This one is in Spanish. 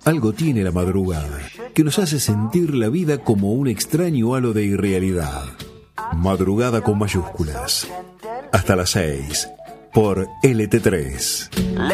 Algo tiene la madrugada que nos hace sentir la vida como un extraño halo de irrealidad. Madrugada con mayúsculas. Hasta las 6 por LT3.